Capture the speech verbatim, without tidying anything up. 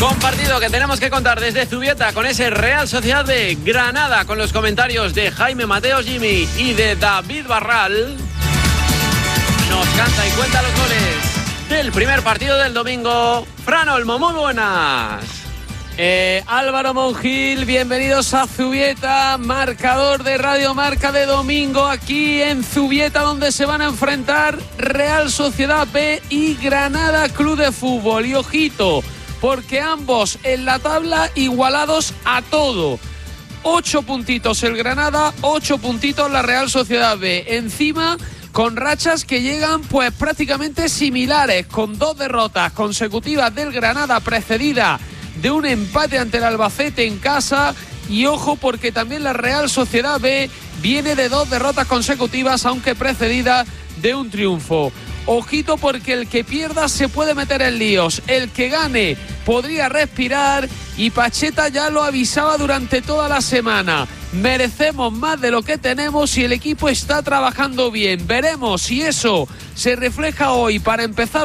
Compartido que tenemos que contar desde Zubieta con ese Real Sociedad de Granada, con los comentarios de Jaime Mateo Jimmy y de David Barral. Nos canta y cuenta los goles del primer partido del domingo. Fran Olmo, muy buenas. Eh, Álvaro Monjil, bienvenidos a Zubieta, marcador de Radio Marca de domingo aquí en Zubieta, donde se van a enfrentar Real Sociedad B y Granada Club de Fútbol. Y ojito, porque ambos en la tabla igualados a todo. Ocho puntitos el Granada, ocho puntitos la Real Sociedad B. Encima, con rachas que llegan pues prácticamente similares, con dos derrotas consecutivas del Granada precedida de un empate ante el Albacete en casa. Y ojo, porque también la Real Sociedad B viene de dos derrotas consecutivas, aunque precedida de un triunfo. Ojito, porque el que pierda se puede meter en líos, el que gane podría respirar, y Pacheta ya lo avisaba durante toda la semana. Merecemos más de lo que tenemos y el equipo está trabajando bien. Veremos si eso se refleja hoy para empezar